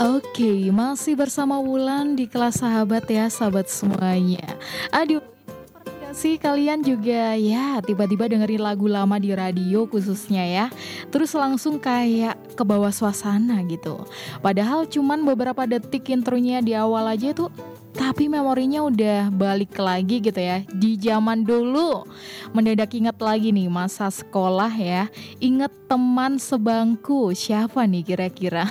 Oke, masih bersama Wulan di kelas sahabat ya, sahabat semuanya. Aduh, pernah gak sih kalian juga ya tiba-tiba dengerin lagu lama di radio khususnya ya, terus langsung kayak ke bawah suasana gitu. Padahal cuman beberapa detik intronya di awal aja tuh, tapi memorinya udah balik lagi gitu ya di zaman dulu. Mendadak ingat lagi nih masa sekolah ya. Ingat teman sebangku siapa nih kira-kira?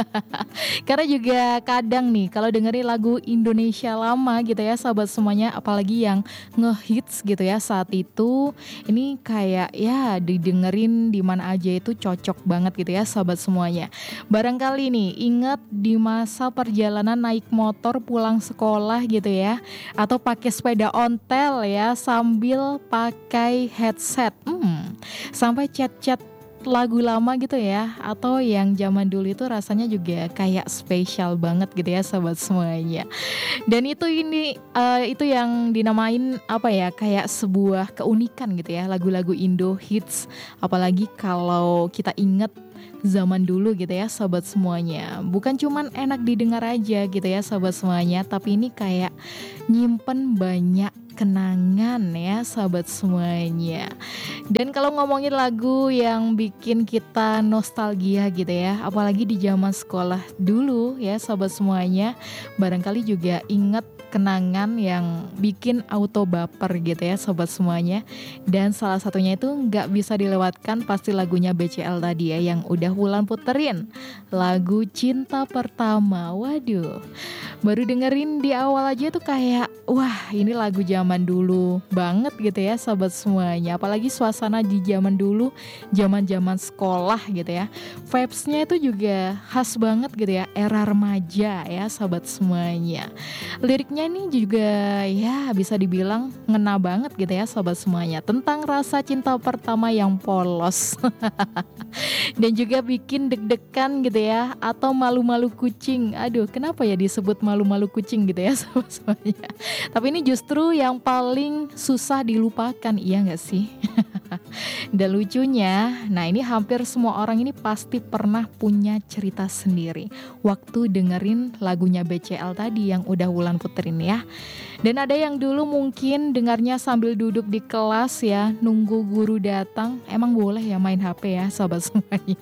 Karena juga kadang nih kalau dengerin lagu Indonesia lama gitu ya sahabat semuanya, apalagi yang ngehits gitu ya saat itu, ini kayak ya didengerin di mana aja itu cocok banget gitu ya sahabat semuanya. Barangkali nih ingat di masa perjalanan naik motor pulang sekolah gitu ya, atau pakai sepeda ontel ya sambil pakai headset. Sampai chat-chat lagu lama gitu ya, atau yang zaman dulu itu rasanya juga kayak spesial banget gitu ya sahabat semuanya. Dan itu yang dinamain apa ya, kayak sebuah keunikan gitu ya lagu-lagu Indo hits, apalagi kalau kita inget zaman dulu gitu ya sahabat semuanya. Bukan cuman enak didengar aja gitu ya sahabat semuanya, tapi ini kayak nyimpen banyak kenangan ya sahabat semuanya. Dan kalau ngomongin lagu yang bikin kita nostalgia gitu ya, apalagi di zaman sekolah dulu ya sahabat semuanya, barangkali juga inget kenangan yang bikin auto baper gitu ya sobat semuanya. Dan salah satunya itu nggak bisa dilewatkan pasti lagunya BCL tadi ya, yang udah Wulan puterin, lagu Cinta Pertama. Waduh, baru dengerin di awal aja tuh kayak wah, ini lagu zaman dulu banget gitu ya sobat semuanya. Apalagi suasana di zaman dulu, zaman sekolah gitu ya, vibes-nya itu juga khas banget gitu ya, era remaja ya sobat semuanya. Liriknya ini juga ya bisa dibilang ngena banget gitu ya sobat semuanya, tentang rasa cinta pertama yang polos. Dan juga bikin deg-degan gitu ya, atau malu-malu kucing. Aduh, kenapa ya disebut malu-malu kucing gitu ya sobat semuanya. Tapi ini justru yang paling susah dilupakan, iya gak sih? Dan lucunya, nah ini hampir semua orang ini pasti pernah punya cerita sendiri waktu dengerin lagunya BCL tadi yang udah Wulan puterin ya. Dan ada yang dulu mungkin dengarnya sambil duduk di kelas ya, nunggu guru datang. Emang boleh ya main HP ya sahabat semuanya.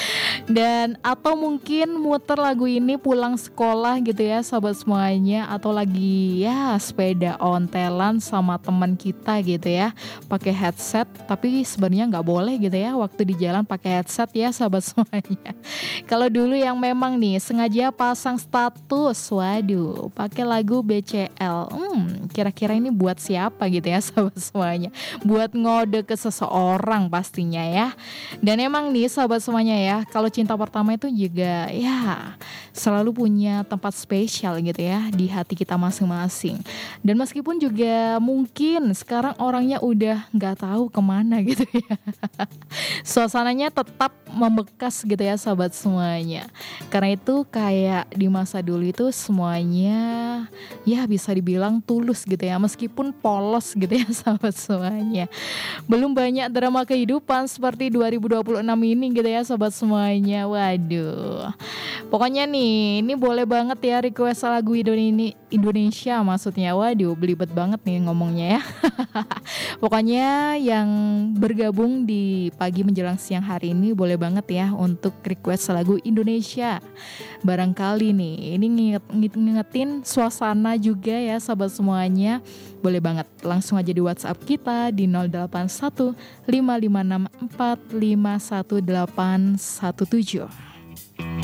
Dan atau mungkin muter lagu ini pulang sekolah gitu ya sahabat semuanya, atau lagi ya sepeda ontelan sama teman kita gitu ya, pakai headset. Tapi sebenarnya nggak boleh gitu ya waktu di jalan pakai headset ya sahabat semuanya. Kalau dulu yang memang nih sengaja pasang status, waduh, pakai lagu BCL. Kira-kira ini buat siapa gitu ya sahabat semuanya? Buat ngode ke seseorang pastinya ya. Dan emang nih sahabat semuanya ya, kalau cinta pertama itu juga ya selalu punya tempat spesial gitu ya di hati kita masing-masing. Dan meskipun juga mungkin sekarang orangnya udah nggak tahu kemana gitu ya, suasananya tetap membekas gitu ya sahabat semuanya. Karena itu kayak di masa dulu itu semuanya ya bisa dibilang tulus gitu ya, meskipun polos gitu ya sahabat semuanya. Belum banyak drama kehidupan seperti 2026 ini gitu ya sobat semuanya. Waduh, pokoknya nih ini boleh banget ya request lagu Indonesia maksudnya. Waduh, belibet banget nih ngomongnya ya. Pokoknya yang bergabung di pagi menjelang siang hari ini boleh banget ya untuk request lagu Indonesia. Barangkali nih ini ngingetin suasana juga ya sahabat semuanya. Boleh banget langsung aja di WhatsApp kita di 081 556 451 817.